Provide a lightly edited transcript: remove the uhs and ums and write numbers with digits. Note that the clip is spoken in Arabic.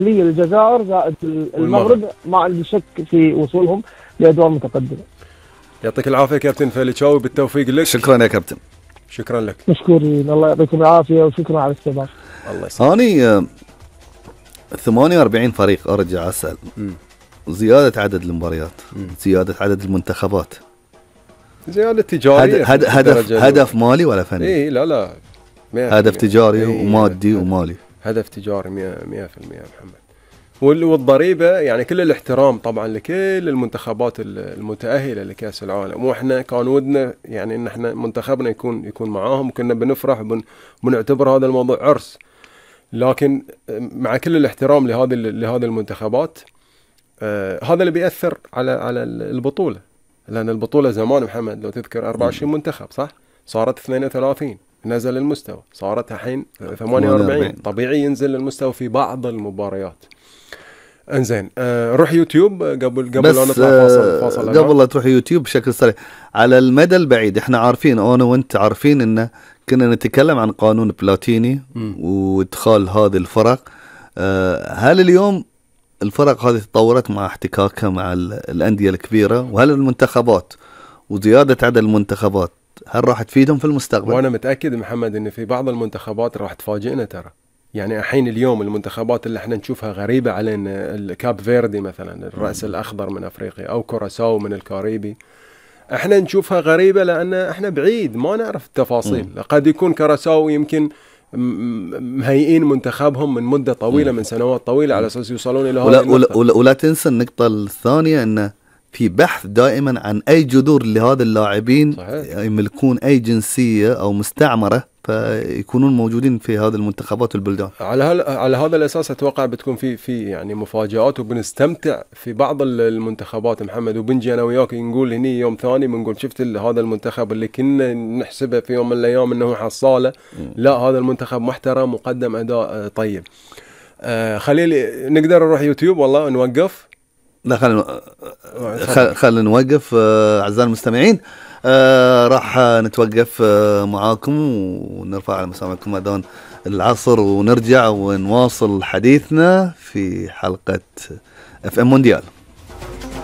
الجزائر زائد المغرب، ما عندي شك في وصولهم لأدوار متقدمة. يعطيك العافية كابتن فاليتشاوي، بالتوفيق لك. شكرا يا كابتن. شكرا لك. مشكورين، الله يعطيكم العافية وشكرا على الاستضافة. الله يسلمك. أنا 48 فريق أرجع أسأل. زيادة عدد المباريات، زيادة عدد المنتخبات، زيادة تجارية، هدف مالي ولا فني؟ إيه لا هدف تجاري ومادي ومالي. هدف تجاري 100% محمد. والضريبة يعني كل الاحترام طبعا لكل المنتخبات المتأهلة لكأس العالم، واحنا كان ودنا يعني ان احنا منتخبنا يكون معاهم، وكنا بنفرح بنعتبر هذا الموضوع عرس. لكن مع كل الاحترام لهذه المنتخبات، هذا اللي بيأثر على البطولة، لأن البطولة زمان محمد لو تذكر 24 منتخب صح؟ صارت 32، نزل المستوى، صارت الحين 48. طبيعي ينزل المستوى في بعض المباريات. انزين، روح يوتيوب قبل لا نطلع فاصل. قبل لا تروح يوتيوب بشكل سريع، على المدى البعيد احنا عارفين، انا وانت عارفين ان كنا نتكلم عن قانون بلاتيني وادخال هذه الفرق. هل اليوم الفرق هذه تطورت مع احتكاكها مع الأندية الكبيرة؟ وهل المنتخبات وزيادة عدد المنتخبات هل راح تفيدهم في المستقبل؟ وانا متأكد محمد ان في بعض المنتخبات راح تفاجئنا ترى. يعني الحين اليوم المنتخبات اللي احنا نشوفها غريبة علينا، الكاب فيردي مثلا، الرأس الأخضر من أفريقيا، أو كوراساو من الكاريبي، احنا نشوفها غريبة لأن احنا بعيد ما نعرف التفاصيل. قد يكون كوراساو يمكن مهيئين منتخبهم من مدة طويلة، من سنوات طويلة، على أساس يوصلون إلى هذه النقطة. ولا تنسى النقطة الثانية، أن في بحث دائما عن أي جذور لهذا اللاعبين، يملكون أي جنسية أو مستعمرة فيكونون موجودين في هذه المنتخبات والبلدان. على هذا الأساس أتوقع بتكون في يعني مفاجآت، وبنستمتع في بعض المنتخبات محمد، وبنجي أنا وياك نقول هني يوم ثاني بنقول شفت هذا المنتخب اللي كنا نحسبه في يوم من الأيام أنه حصالة، لا هذا المنتخب محترم وقدم أداء طيب. خليل، نقدر نروح يوتيوب والله نوقف؟ لا خلينا نوقف أعزائي المستمعين. راح نتوقف معاكم ونرفع على مسامعكم أذان العصر، ونرجع ونواصل حديثنا في حلقة FM مونديال.